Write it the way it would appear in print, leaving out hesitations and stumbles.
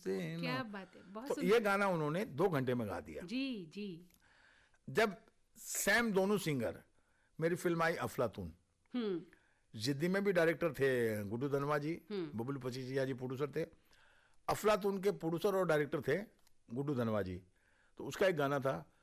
हुसैन। क्या बात है, बहुत तो ये गाना उन्होंने 2 घंटे में गा दिया। जी जी। जब सैम दोनों सिंगर, मेरी फिल्म आई अफलातून, जिद्दी में भी डायरेक्टर थे गुड्डू धनवा जी, बबलू पचीसिया जी प्रोड्यूसर थे, अफलातून के प्रोड्यूसर और डायरेक्टर थे गुड्डू धनवा जी। तो उसका एक गाना था,